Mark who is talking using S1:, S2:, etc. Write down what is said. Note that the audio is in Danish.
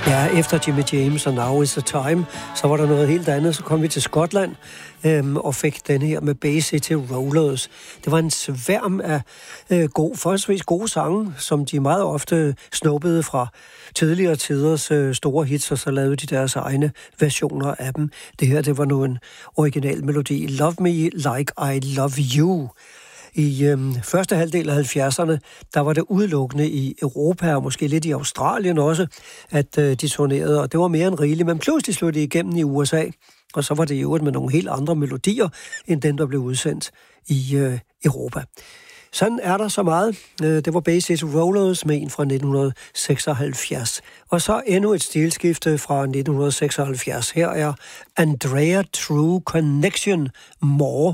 S1: Ja, efter Jimmy James og Now Is The Time, så var der noget helt andet. Så kom vi til Skotland og fik den her med Bay City Rollers. Det var en sværm af forholdsvis gode sange, som de meget ofte snuppede fra tidligere tiders store hits, og så lavede de deres egne versioner af dem. Det her, det var nu en original melodi. Love Me Like I Love You. I første halvdel af 70'erne, der var det udelukkende i Europa, og måske lidt i Australien også, at de turnerede, og det var mere end rigeligt. Men pludselig slog det igennem i USA, og så var det i øvrigt med nogle helt andre melodier, end den, der blev udsendt i Europa. Sådan er der så meget. Det var Bay City Rollers med en fra 1976. Og så endnu et stilskifte fra 1976. Her er Andrea True Connection More.